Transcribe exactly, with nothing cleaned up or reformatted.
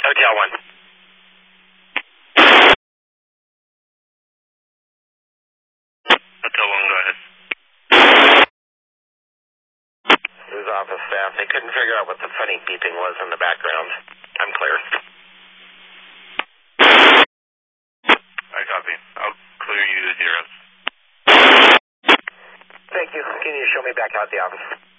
Hotel one. Hotel one, go ahead. This is office staff. They couldn't figure out what the funny beeping was in the background. I'm clear. I copy. I'll clear you to zeros. Thank you. Can you show me back out the office?